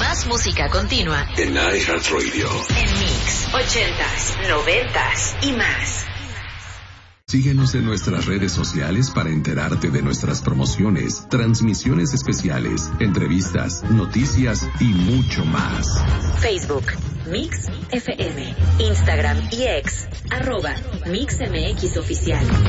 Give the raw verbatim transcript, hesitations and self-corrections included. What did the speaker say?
Más música continua en iHeartRadio. En Mix, ochentas, noventas y más. Síguenos en nuestras redes sociales para enterarte de nuestras promociones, transmisiones especiales, entrevistas, noticias y mucho más. Facebook, Mix F M, Instagram y X, arroba Mix M X Oficial.